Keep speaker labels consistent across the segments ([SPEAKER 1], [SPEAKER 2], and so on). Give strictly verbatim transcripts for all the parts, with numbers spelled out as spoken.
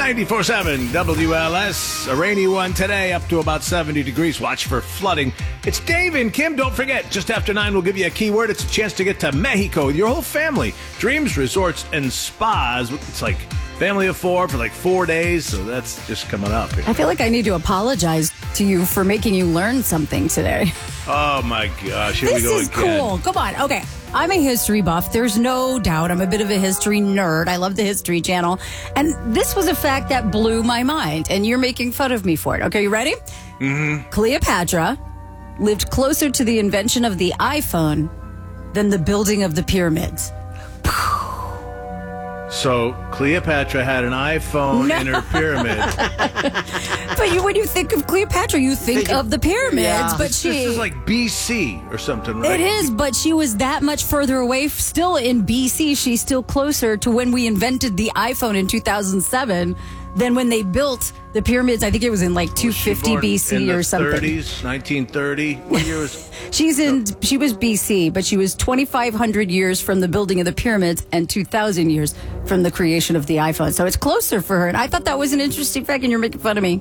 [SPEAKER 1] ninety-four point seven W L S. A rainy one today, up to about seventy degrees. Watch for flooding. It's Dave and Kim. Don't forget, just after nine, we'll give you a keyword. It's a chance to get to Mexico with your whole family. Dreams Resorts and Spas. It's like family of four for like four days, so that's just coming up here.
[SPEAKER 2] I feel like I need to apologize to you for making you learn something today.
[SPEAKER 1] Oh, my gosh. Here
[SPEAKER 2] this
[SPEAKER 1] we go
[SPEAKER 2] is
[SPEAKER 1] again.
[SPEAKER 2] cool. Come on. Okay. I'm a history buff. There's no doubt. I'm a bit of a history nerd. I love the History Channel. And this was a fact that blew my mind. And you're making fun of me for it. Okay, you ready?
[SPEAKER 1] Mm-hmm.
[SPEAKER 2] Cleopatra lived closer to the invention of the iPhone than the building of the pyramids.
[SPEAKER 1] So Cleopatra had an iPhone
[SPEAKER 2] No.
[SPEAKER 1] in her pyramid.
[SPEAKER 2] But you, when you think of Cleopatra, you think,
[SPEAKER 3] Think of-
[SPEAKER 2] of the pyramids.
[SPEAKER 3] Yeah.
[SPEAKER 2] But she...
[SPEAKER 1] This is like B C or something, right?
[SPEAKER 2] It is, but she was that much further away. Still in B C, she's still closer to when we invented the iPhone in two thousand seven than when they built the pyramids. I think it was in like two fifty
[SPEAKER 1] Born
[SPEAKER 2] B
[SPEAKER 1] in
[SPEAKER 2] C
[SPEAKER 1] the
[SPEAKER 2] or something.
[SPEAKER 1] thirties, nineteen thirty. What year was...
[SPEAKER 2] She's in. She was B C, but she was twenty-five hundred years from the building of the pyramids and two thousand years from the creation of the iPhone. So it's closer for her. And I thought that was an interesting fact, and you're making fun of me.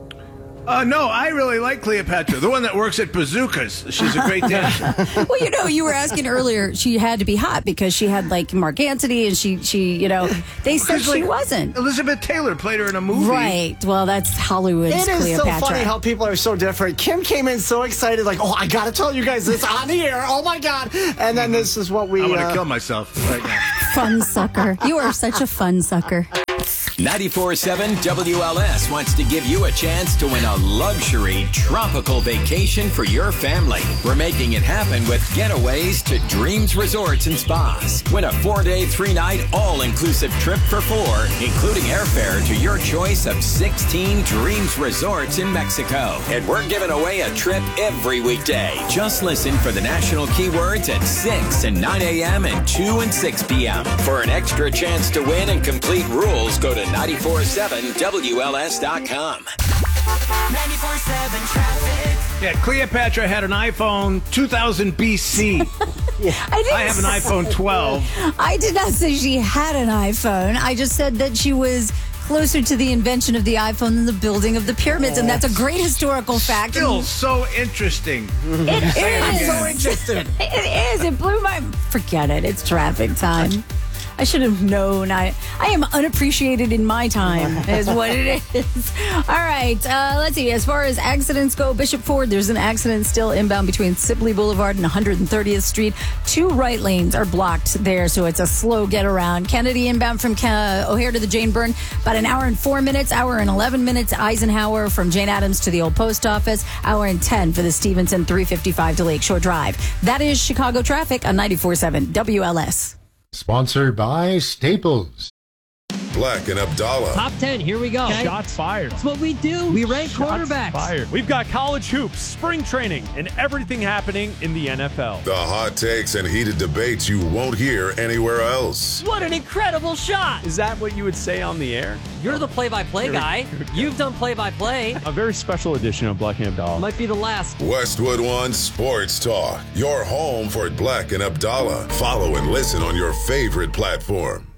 [SPEAKER 1] Uh, no, I really like Cleopatra, the one that works at Bazookas. She's a great dancer.
[SPEAKER 2] Well, you know, you were asking earlier. She had to be hot because she had like Mark Antony, and she, she, you know, they said
[SPEAKER 1] Because,
[SPEAKER 2] she
[SPEAKER 1] like,
[SPEAKER 2] wasn't.
[SPEAKER 1] Elizabeth Taylor played her in a movie.
[SPEAKER 2] Right. Well, that's Hollywood's
[SPEAKER 3] It is
[SPEAKER 2] Cleopatra.
[SPEAKER 3] so funny how people are so different. Kim came in so excited, like, oh, I got to tell you guys this on the air. Oh, my God. And then this is what we...
[SPEAKER 1] I want to
[SPEAKER 3] uh,
[SPEAKER 1] kill myself right now.
[SPEAKER 2] Fun sucker. You are such a fun sucker.
[SPEAKER 4] ninety-four point seven W L S wants to give you a chance to win a luxury tropical vacation for your family. We're making it happen with getaways to Dreams Resorts and Spas. Win a four-day, three-night, all-inclusive trip for four, including airfare to your choice of sixteen Dreams Resorts in Mexico. And we're giving away a trip every weekday. Just listen for the national keywords at six and nine a.m. and two and six p.m. For an extra chance to win and complete rules, go to ninety-four point seven W L S dot com.
[SPEAKER 5] ninety-four point seven traffic.
[SPEAKER 1] Yeah, Cleopatra had an iPhone two thousand B C.
[SPEAKER 2] I, didn't
[SPEAKER 1] I have an iPhone twelve.
[SPEAKER 2] I did not say she had an iPhone. I just said that she was closer to the invention of the iPhone than the building of the pyramids, and that's a great historical fact.
[SPEAKER 1] Still
[SPEAKER 2] And
[SPEAKER 1] so interesting.
[SPEAKER 2] it is.
[SPEAKER 3] so interested.
[SPEAKER 2] It is. It blew my... Forget it. It's traffic time. I should have known. I I am unappreciated in my time, is what it is. All right. Uh, let's see. As far as accidents go, Bishop Ford, there's an accident still inbound between Sibley Boulevard and one hundred thirtieth Street. Two right lanes are blocked there, so it's a slow get around. Kennedy inbound from Ke- O'Hare to the Jane Byrne, about an hour and four minutes, hour and eleven minutes. Eisenhower from Jane Addams to the old post office, hour and ten for the Stevenson three fifty-five to Lakeshore Drive. That is Chicago traffic on ninety-four point seven W L S.
[SPEAKER 6] Sponsored by Staples.
[SPEAKER 7] Black and Abdallah.
[SPEAKER 8] Top ten, here we go.
[SPEAKER 9] Shots fired.
[SPEAKER 8] That's what we do. We rank
[SPEAKER 9] Shots
[SPEAKER 8] quarterbacks.
[SPEAKER 9] fired. We've got college hoops, spring training, and everything happening in the N F L.
[SPEAKER 7] The hot takes and heated debates you won't hear anywhere else.
[SPEAKER 8] What an incredible shot.
[SPEAKER 9] Is that what you would say on the air?
[SPEAKER 8] You're the play-by-play guy. You've done play-by-play.
[SPEAKER 9] A very special edition of Black and Abdallah.
[SPEAKER 8] Might be the last.
[SPEAKER 7] Westwood One Sports Talk. Your home for Black and Abdallah. Follow and listen on your favorite platform.